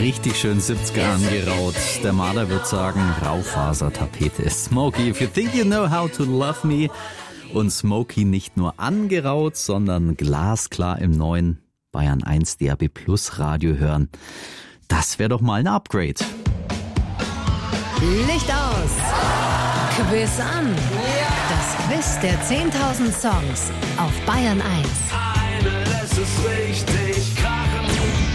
Richtig schön 70er angeraut. Der Maler wird sagen, Raufasertapete. Smokey, if you think you know how to love me. Und Smokey nicht nur angeraut, sondern glasklar im neuen Bayern 1 DAB Plus Radio hören. Das wäre doch mal ein Upgrade. Licht aus! Quiz an! Das Quiz der 10.000 Songs auf Bayern 1. Eine lässt es richtig krachen.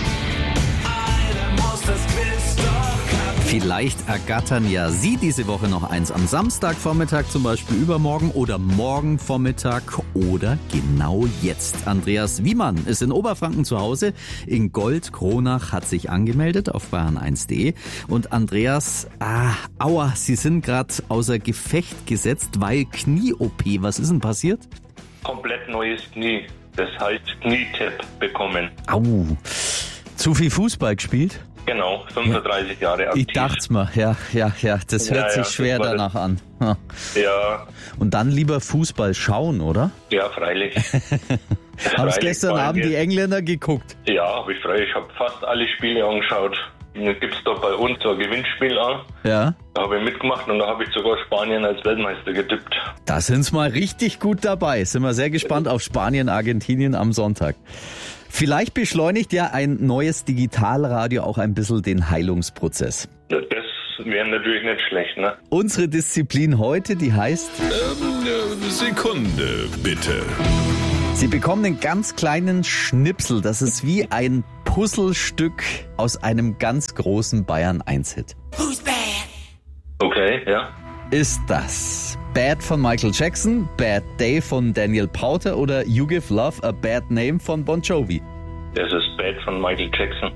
Eine muss das Quiz doch kacken. Vielleicht ergattern ja Sie diese Woche noch eins am Samstagvormittag, zum Beispiel übermorgen oder morgen Vormittag oder genau jetzt. Andreas Wiemann ist in Oberfranken zu Hause. In Gold-Kronach hat sich angemeldet auf bayern1.de. Und Andreas, aua, Sie sind gerade außer Gefecht gesetzt, weil Knie-OP. Was ist denn passiert? Komplett neues Knie. Das heißt Knietipp bekommen. Au, zu viel Fußball gespielt? Genau, 35 Jahre aktiv. Ich dachte mir, ja, das hört sich schwer danach an. Ja. Und dann lieber Fußball schauen, oder? Ja, freilich. Haben Sie gestern Abend die Engländer geguckt? Ja, habe ich freilich. Ich habe fast alle Spiele angeschaut. Da gibt es da bei uns so ein Gewinnspiel an. Ja. Da habe ich mitgemacht und da habe ich sogar Spanien als Weltmeister getippt. Da sind Sie mal richtig gut dabei. Sind wir sehr gespannt auf Spanien, Argentinien am Sonntag. Vielleicht beschleunigt ja ein neues Digitalradio auch ein bisschen den Heilungsprozess. Ja, das wäre natürlich nicht schlecht, ne? Unsere Disziplin heute, die heißt... Sekunde, bitte. Sie bekommen einen ganz kleinen Schnipsel. Das ist wie ein Puzzlestück aus einem ganz großen Bayern-1-Hit. Okay, ja. Ist das Bad von Michael Jackson, Bad Day von Daniel Powter oder You Give Love a Bad Name von Bon Jovi? Das ist Bad von Michael Jackson.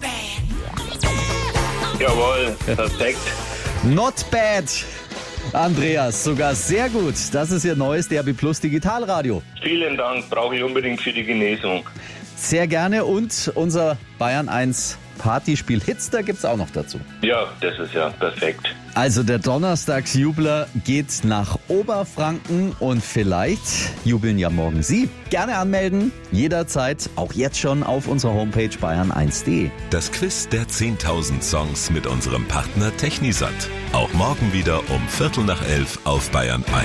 Jawohl, perfekt. Not bad, Andreas, sogar sehr gut. Das ist Ihr neues DAB Plus Digitalradio. Vielen Dank, brauche ich unbedingt für die Genesung. Sehr gerne und unser Bayern 1 Partyspiel Hits, da gibt's auch noch dazu. Ja, das ist ja perfekt. Also der Donnerstagsjubler geht nach Oberfranken und vielleicht jubeln ja morgen Sie. Gerne anmelden, jederzeit, auch jetzt schon auf unserer Homepage bayern1.de. Das Quiz der 10.000 Songs mit unserem Partner Technisat. Auch morgen wieder um 11:15 auf Bayern 1.